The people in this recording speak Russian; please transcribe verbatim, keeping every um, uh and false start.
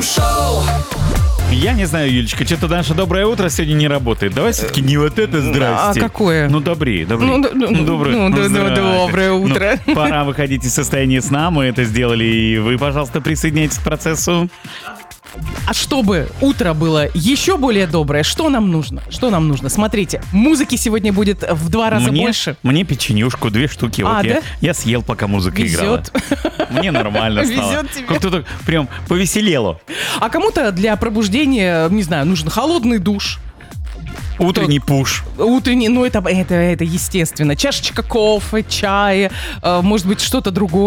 Шоу. Я не знаю, Юлечка, что-то наше доброе утро сегодня не работает. Давай все-таки не вот это здрасте. А какое? Ну, добрее, добрее. Ну, ну, ну, доброе, ну, да, здрасте. доброе утро. Ну, пора выходить из состояния сна, мы это сделали, и вы, пожалуйста, присоединяйтесь к процессу. А чтобы утро было еще более доброе, что нам нужно? Что нам нужно? Смотрите, музыки сегодня будет в два раза мне, больше. Мне печенюшку, две штуки. А, вот я, да? я съел, пока музыка Везет. играла. Мне нормально стало. Везет тебе. Как-то так прям повеселело. А кому-то для пробуждения, не знаю, нужен холодный душ. Утренний пуш. Утренний, ну это, это, это естественно. Чашечка кофе, чая, э, может быть, что-то другое.